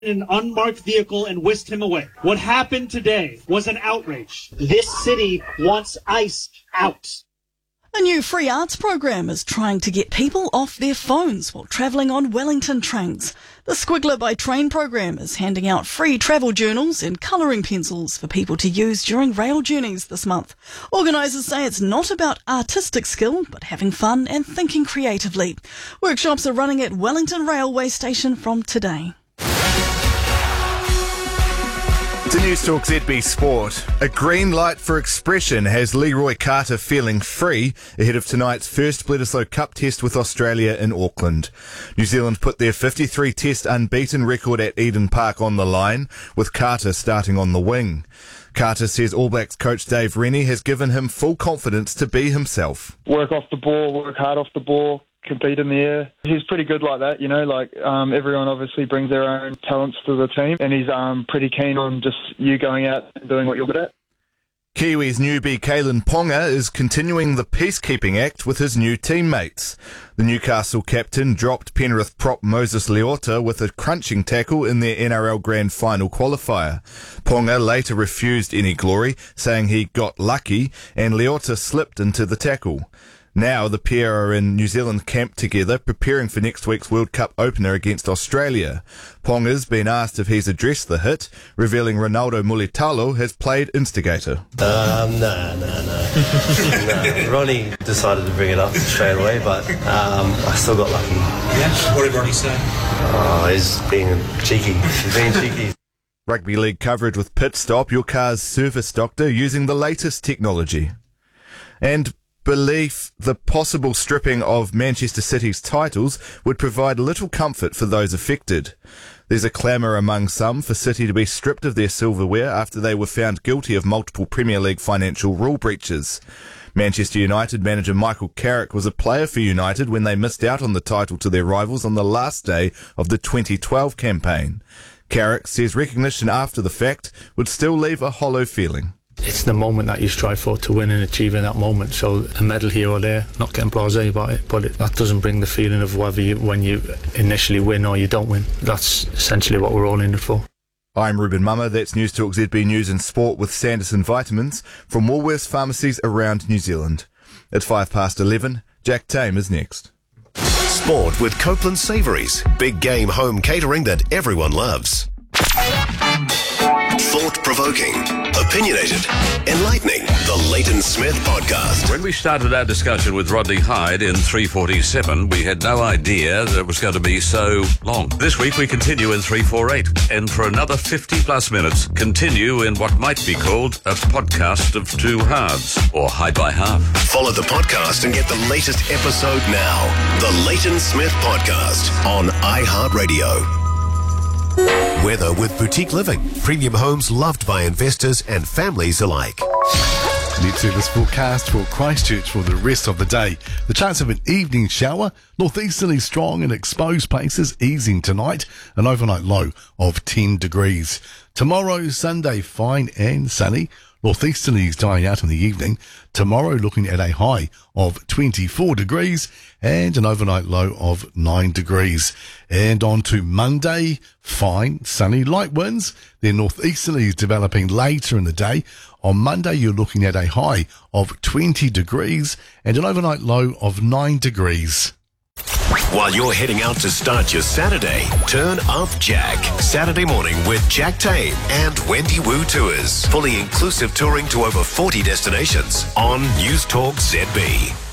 in an unmarked vehicle and whisked him away. What happened today was an outrage. This city wants ICE out. A new free arts program is trying to get people off their phones while travelling on Wellington trains. The Squiggler by Train program is handing out free travel journals and colouring pencils for people to use during rail journeys this month. Organisers say it's not about artistic skill, but having fun and thinking creatively. Workshops are running at Wellington Railway Station from today. To News Talk ZB Sport, a green light for expression has Leroy Carter feeling free ahead of tonight's first Bledisloe Cup test with Australia in Auckland. New Zealand put their 53-test unbeaten record at Eden Park on the line, with Carter starting on the wing. Carter says All Blacks coach Dave Rennie has given him full confidence to be himself. Work off the ball, work hard off the ball, compete in the air. He's pretty good like that, everyone obviously brings their own talents to the team, and he's pretty keen on just you going out and doing what you're good at. Kiwis newbie Kalyn Ponga is continuing the peacekeeping act with his new teammates. The Newcastle captain dropped Penrith prop Moses Leota with a crunching tackle in their NRL Grand Final qualifier. Ponga later refused any glory, saying he got lucky, and Leota slipped into the tackle. Now the pair are in New Zealand camp together, preparing for next week's World Cup opener against Australia. Ponga's been asked if he's addressed the hit, revealing Ronaldo Mulitalo has played instigator. No. Ronnie decided to bring it up straight away, but I still got lucky. Yeah? What did Ronnie say? He's being cheeky. Rugby League coverage with Pit Stop, your car's service doctor, using the latest technology. And belief the possible stripping of Manchester City's titles would provide little comfort for those affected. There's a clamour among some for City to be stripped of their silverware after they were found guilty of multiple Premier League financial rule breaches. Manchester United manager Michael Carrick was a player for United when they missed out on the title to their rivals on the last day of the 2012 campaign. Carrick says recognition after the fact would still leave a hollow feeling. It's the moment that you strive for to win and achieve in that moment. So a medal here or there, not getting blasé about it, but that doesn't bring the feeling of when you initially win or you don't win. That's essentially what we're all in it for. I'm Ruben Mummer. That's News Talk ZB News and Sport with Sanderson Vitamins from Woolworths pharmacies around New Zealand. At 11:05, Jack Tame is next. Sport with Copeland Savouries, big game home catering that everyone loves. Thought-provoking, opinionated, enlightening. The Leighton Smith Podcast. When we started our discussion with Rodney Hyde in 347, we had no idea that it was going to be so long. This week we continue in 348, and for another 50-plus minutes, continue in what might be called a podcast of two halves, or Hyde by half. Follow the podcast and get the latest episode now. The Leighton Smith Podcast on iHeartRadio. Weather with Boutique Living. Premium homes loved by investors and families alike. Net service forecast for Christchurch for the rest of the day. The chance of an evening shower, northeasterly strong in exposed places, easing tonight, an overnight low of 10 degrees. Tomorrow, Sunday, fine and sunny. Northeasterlies dying out in the evening. Tomorrow looking at a high of 24 degrees and an overnight low of 9 degrees. And on to Monday, fine, sunny, light winds. Then northeasterlies developing later in the day. On Monday, you're looking at a high of 20 degrees and an overnight low of 9 degrees. While you're heading out to start your Saturday, turn up Jack. Saturday morning with Jack Tame and Wendy Wu Tours. Fully inclusive touring to over 40 destinations on News Talk ZB.